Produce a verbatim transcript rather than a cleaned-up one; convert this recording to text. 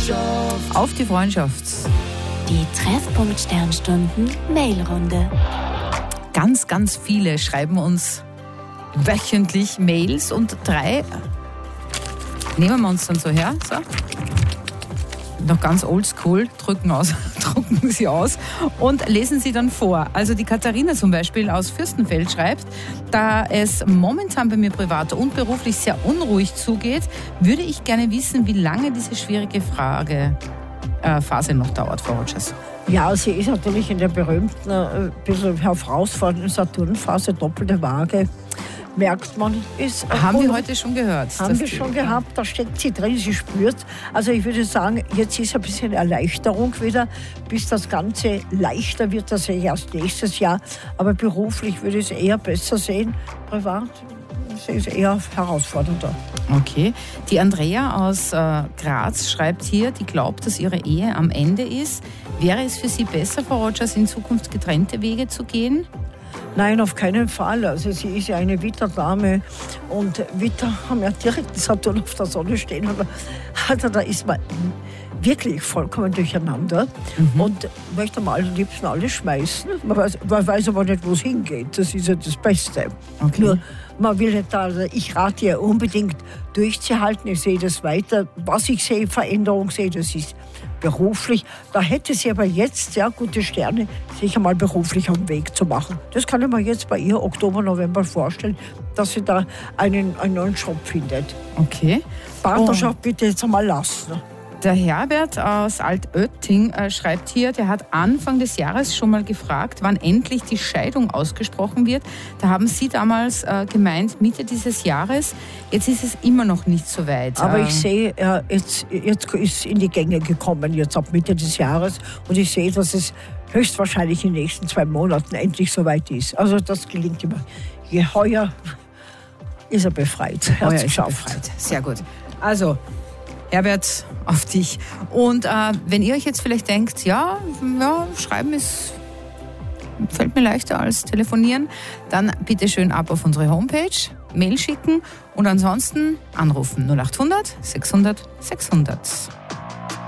Freundschaft. Auf die Freundschaft. Die Treffpunkt Sternstunden Mailrunde. Ganz, ganz viele schreiben uns wöchentlich Mails und drei nehmen wir uns dann so her. So. Noch ganz oldschool, drücken, aus, drucken sie aus und lesen sie dann vor. Also die Katharina zum Beispiel aus Fürstenfeld schreibt, da es momentan bei mir privat und beruflich sehr unruhig zugeht, würde ich gerne wissen, wie lange diese schwierige Frage, äh, Phase noch dauert, Frau Rogers. Ja, sie ist natürlich in der berühmten, äh, bisschen herausfordernden Saturnphase, doppelte Waage. Merkt man, ist. Haben wir heute schon gehört. Haben wir schon gehabt, da steckt sie drin, sie spürt. Also ich würde sagen, jetzt ist ein bisschen Erleichterung wieder, bis das Ganze leichter wird, das sehe ich erst nächstes Jahr. Aber beruflich würde ich es eher besser sehen, privat sehe ich es eher herausfordernder. Okay. Die Andrea aus äh, Graz schreibt hier, die glaubt, dass ihre Ehe am Ende ist. Wäre es für Sie besser, Frau Rogers, in Zukunft getrennte Wege zu gehen? Nein, auf keinen Fall. Also sie ist ja eine Witterdame und Witter haben ja direkt Saturn auf der Sonne stehen. Also da ist man wirklich vollkommen durcheinander mhm. und möchte mal am liebsten alles schmeißen. Man weiß, man weiß aber nicht, wo es hingeht. Das ist ja das Beste. Okay. Nur, man will nicht, also ich rate ihr unbedingt durchzuhalten. Ich sehe das weiter. Was ich sehe, Veränderung sehe, das ist beruflich. Da hätte sie aber jetzt sehr gute Sterne, sich einmal beruflich auf den Weg zu machen. Das kann ich mir jetzt bei ihr Oktober, November vorstellen, dass sie da einen, einen neuen Job findet. Okay. Partnerschaft oh. bitte jetzt einmal lassen. Der Herbert aus Altötting äh, schreibt hier, der hat Anfang des Jahres schon mal gefragt, wann endlich die Scheidung ausgesprochen wird. Da haben Sie damals äh, gemeint, Mitte dieses Jahres. Jetzt ist es immer noch nicht so weit. Aber äh, ich sehe, äh, jetzt, jetzt ist in die Gänge gekommen, jetzt ab Mitte des Jahres. Und ich sehe, dass es höchstwahrscheinlich in den nächsten zwei Monaten endlich so weit ist. Also das gelingt immer. Je heuer ist er befreit. Er heuer ist er befreit. Sehr gut. Also, Herbert, auf dich. Und äh, wenn ihr euch jetzt vielleicht denkt, ja, ja, schreiben ist, fällt mir leichter als telefonieren, dann bitte schön ab auf unsere Homepage, Mail schicken und ansonsten anrufen null acht hundert sechshundert sechshundert.